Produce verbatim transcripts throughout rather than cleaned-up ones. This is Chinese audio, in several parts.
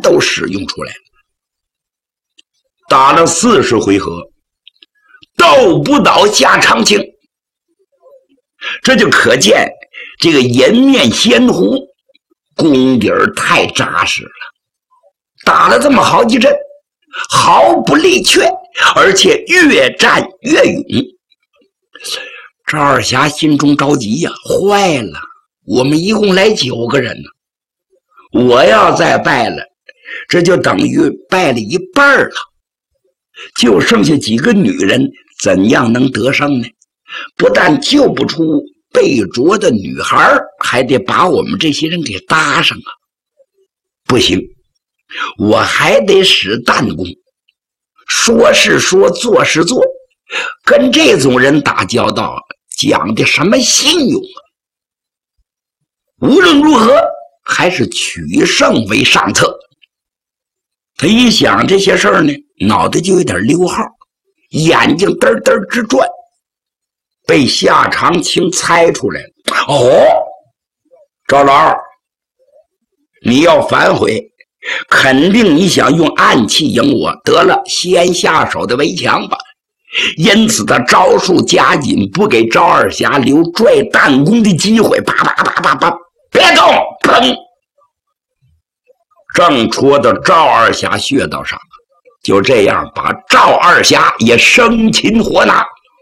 都使用出来了。打了四十回合，斗不倒夏长青，这就可见这个颜面仙狐功底儿太扎实了。打了这么好几阵，毫不力却，而且越战越勇。赵二侠心中着急呀、啊，坏了，我们一共来九个人呢，我要再败了，这就等于败了一半了，就剩下几个女人，怎样能得胜呢？不但救不出被捉的女孩，还得把我们这些人给搭上啊！不行，我还得使弹弓，说是说，做是做，跟这种人打交道，讲的什么信用啊？无论如何，还是取胜为上策。他一想这些事儿呢，脑袋就有点溜号，眼睛嘚嘚直转，被夏长青猜出来了。哦，赵老二，你要反悔，肯定你想用暗器赢我，得了，先下手的为强吧。因此他招数加紧，不给赵二侠留拽弹弓的机会，啪啪啪啪啪，别动！砰！正戳到赵二侠穴道上，就这样把赵二侠也生擒活拿。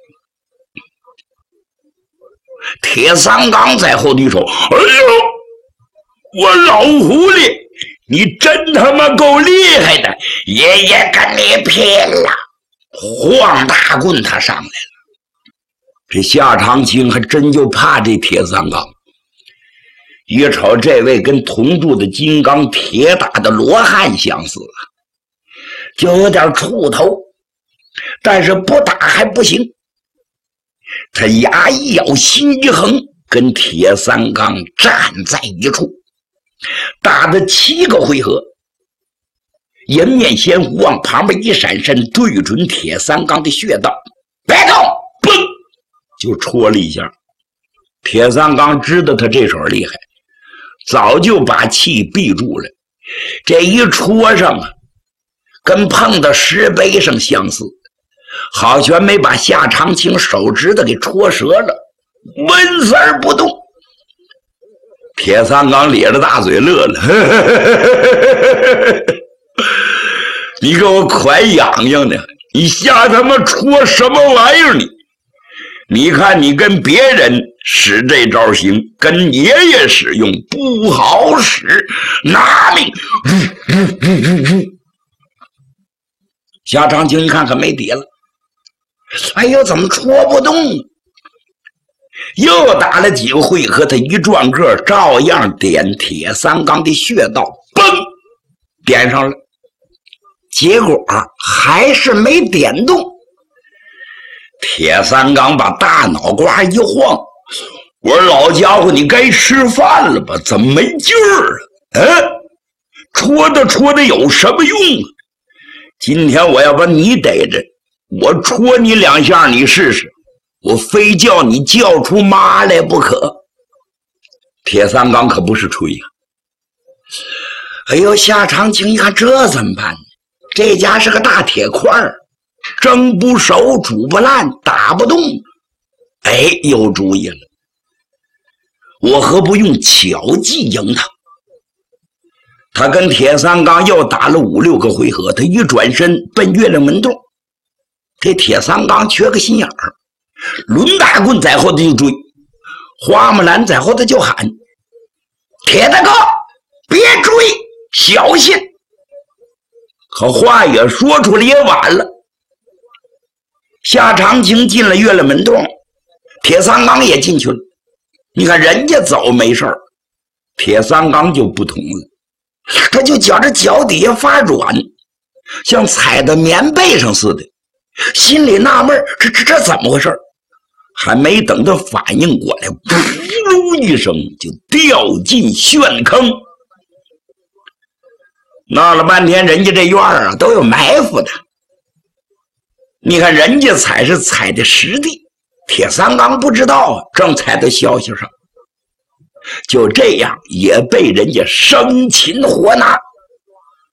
铁三刚在后低手，哎呦，我老狐狸，你真他妈够厉害的，爷爷跟你拼了！晃大棍他上来了。这夏长青还真就怕这铁三刚，一瞅这位跟同住的金刚铁打的罗汉相似啊，就有点怵头，但是不打还不行。他牙一咬，心一横，跟铁三刚站在一处，打了七个回合。颜面仙狐往旁边一闪身，对准铁三刚的穴道，别动！嘣，就戳了一下。铁三刚知道他这手厉害，早就把气闭住了。这一戳上啊，跟碰到石碑上相似，好悬没把夏长青手指头给戳折了，纹丝儿不动。铁三刚咧着大嘴乐了，呵呵呵呵，你给我快痒痒的，你瞎他妈戳什么玩意儿你？你看你跟别人使这招行，跟爷爷使用不好使，拿命！呜呜呜呜呜！夏长青一看可没底了，哎呦，怎么戳不动？又打了几个回合，他一转个，照样点铁三刚的穴道，嘣，点上了。结果还是没点动。铁三刚把大脑瓜一晃，我说老家伙，你该吃饭了吧？怎么没劲儿啊？嗯，戳的戳的有什么用啊？今天我要把你逮着，我戳你两下，你试试，我非叫你叫出妈来不可。铁三刚可不是吹呀、啊！哎呦，夏长青一看这怎么办呢？这家是个大铁块儿，蒸不熟，煮不烂，打不动。哎，有主意了，我何不用巧计赢他？他跟铁三刚又打了五六个回合，他一转身奔月亮门洞。这铁三刚缺个心眼儿，抡大棍在后头就追，花木兰在后头就喊：“铁大哥，别追，小心！”可话也说出来也晚了。夏长青进了月亮门洞，铁三刚也进去了。你看人家走没事儿，铁三刚就不同了，他就觉着脚底下发软，像踩在棉被上似的，心里纳闷，这这这怎么回事？还没等他反应过来，噗噜一声就掉进陷坑。闹了半天，人家这院儿啊都有埋伏的。你看人家踩是踩的实地，铁三刚不知道啊，正踩到消息上，就这样也被人家生擒活拿。